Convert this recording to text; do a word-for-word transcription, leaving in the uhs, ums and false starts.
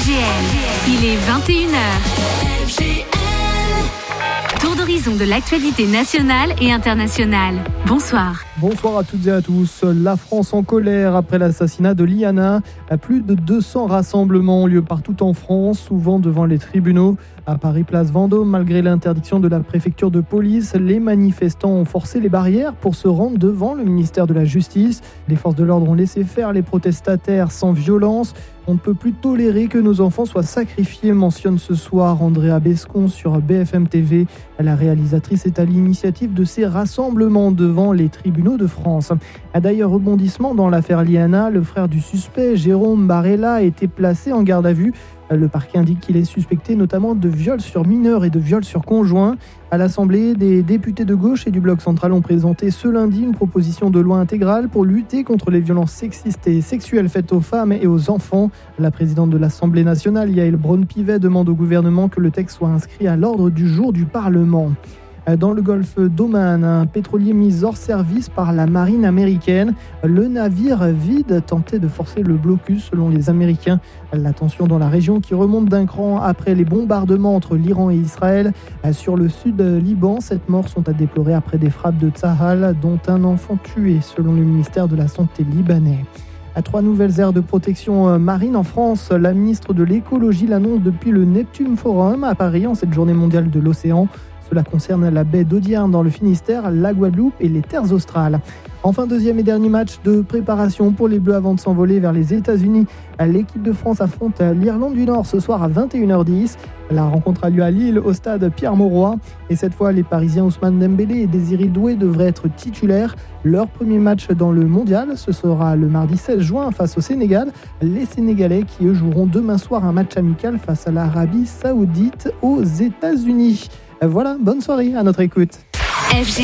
F G N, il est vingt et une heures. F G N. Tour d'horizon de l'actualité nationale et internationale. Bonsoir. Bonsoir à toutes et à tous. La France en colère après l'assassinat de Liana. Plus de deux cents rassemblements ont lieu partout en France, souvent devant les tribunaux. À Paris, place Vendôme, malgré l'interdiction de la préfecture de police, les manifestants ont forcé les barrières pour se rendre devant le ministère de la Justice. Les forces de l'ordre ont laissé faire les protestataires sans violence. On ne peut plus tolérer que nos enfants soient sacrifiés, mentionne ce soir Andrea Bescon sur B F M T V. La réalisatrice est à l'initiative de ces rassemblements devant les tribunaux de France. D'ailleurs, rebondissement dans l'affaire Liana, le frère du suspect, Jérôme Barella, a été placé en garde à vue. Le parquet indique qu'il est suspecté notamment de viol sur mineurs et de viol sur conjoint. À l'Assemblée, des députés de gauche et du Bloc central ont présenté ce lundi une proposition de loi intégrale pour lutter contre les violences sexistes et sexuelles faites aux femmes et aux enfants. La présidente de l'Assemblée nationale, Yaël Braun-Pivet, demande au gouvernement que le texte soit inscrit à l'ordre du jour du Parlement. Dans le golfe d'Oman, un pétrolier mis hors service par la marine américaine. Le navire vide tentait de forcer le blocus selon les Américains. La tension dans la région qui remonte d'un cran après les bombardements entre l'Iran et Israël. Sur le sud Liban, sept morts sont à déplorer après des frappes de Tsahal, dont un enfant tué selon le ministère de la Santé libanais. À trois nouvelles aires de protection marine en France, la ministre de l'écologie l'annonce depuis le Neptune Forum à Paris en cette journée mondiale de l'océan. Cela concerne la baie d'Audierne dans le Finistère, la Guadeloupe et les terres australes. Enfin, deuxième et dernier match de préparation pour les Bleus avant de s'envoler vers les États-Unis. L'équipe de France affronte l'Irlande du Nord ce soir à vingt et une heures dix. La rencontre a lieu à Lille au stade Pierre-Mauroy. Et cette fois, les Parisiens Ousmane Dembélé et Désiré Doué devraient être titulaires. Leur premier match dans le mondial, ce sera le mardi seize juin face au Sénégal. Les Sénégalais qui eux joueront demain soir un match amical face à l'Arabie Saoudite aux États-Unis. Voilà, bonne soirée à notre écoute. F G